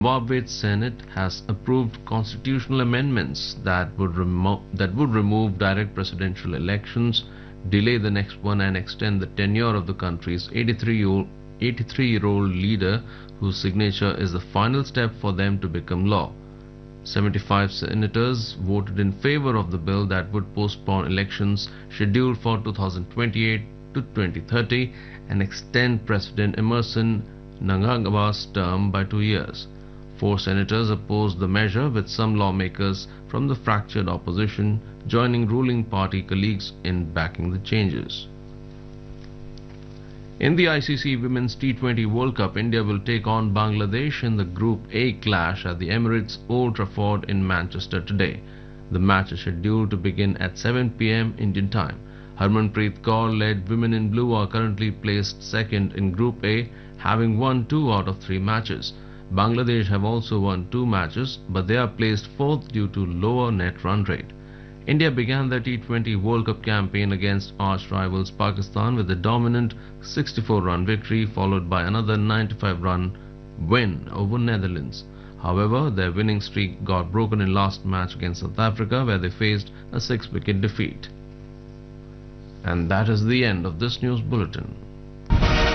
Zimbabwe's Senate has approved constitutional amendments that would remove direct presidential elections, delay the next one, and extend the tenure of the country's 83-year-old leader, whose signature is the final step for them to become law. 75 senators voted in favor of the bill that would postpone elections scheduled for 2028 to 2030 and extend President Emerson Mnangagwa's term by 2 years. 4 senators opposed the measure, with some lawmakers from the fractured opposition joining ruling party colleagues in backing the changes. In the ICC Women's T20 World Cup, India will take on Bangladesh in the Group A clash at the Emirates Old Trafford in Manchester today. The match is scheduled to begin at 7 p.m. Indian time. Harmanpreet Kaur-led Women in Blue are currently placed second in Group A, having won 2 out of 3 matches. Bangladesh have also won 2 matches, but they are placed 4th due to lower net run rate. India began their T20 World Cup campaign against arch rivals Pakistan with a dominant 64-run victory, followed by another 95-run win over Netherlands. However, their winning streak got broken in last match against South Africa, where they faced a 6-wicket defeat. And that is the end of this news bulletin.